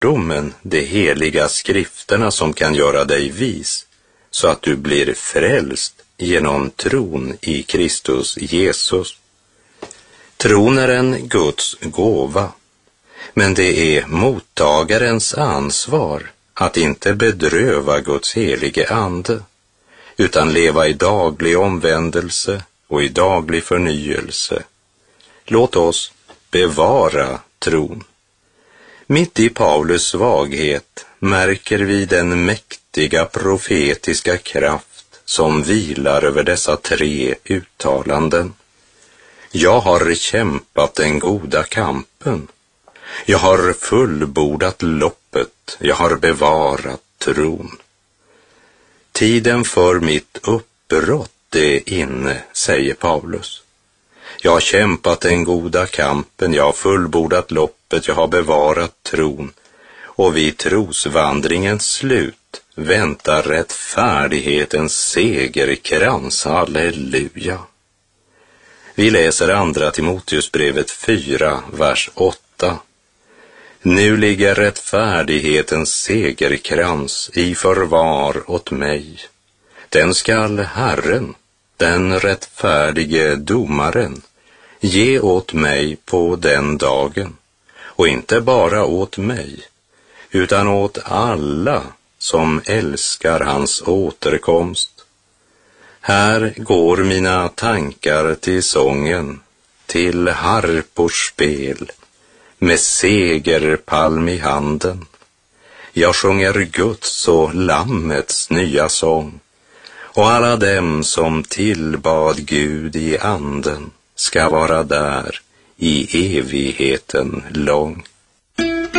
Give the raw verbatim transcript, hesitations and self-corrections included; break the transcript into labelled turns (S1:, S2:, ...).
S1: lärdomen, de heliga skrifterna som kan göra dig vis, så att du blir frälst genom tron i Kristus Jesus. Tron är en Guds gåva, men det är mottagarens ansvar att inte bedröva Guds helige ande, utan leva i daglig omvändelse och i daglig förnyelse. Låt oss bevara tron. Mitt i Paulus svaghet märker vi den mäktiga profetiska kraft som vilar över dessa tre uttalanden. Jag har kämpat den goda kampen. Jag har fullbordat loppet. Jag har bevarat tron. Tiden för mitt uppbrott är inne, säger Paulus. Jag har kämpat den goda kampen, jag har fullbordat loppet, jag har bevarat tron. Och vid trosvandringens slut väntar rättfärdighetens segerkrans, halleluja. Vi läser andra Timoteusbrevet fyra, vers åtta. Nu ligger rättfärdighetens segerkrans i förvar åt mig. Den skall Herren, den rättfärdige domaren, ge åt mig på den dagen, och inte bara åt mig, utan åt alla som älskar hans återkomst. Här går mina tankar till sången, till harpors spel, med segerpalm i handen. Jag sjunger Guds och Lammets nya sång, och alla dem som tillbad Gud i anden ska vara där i evigheten lång.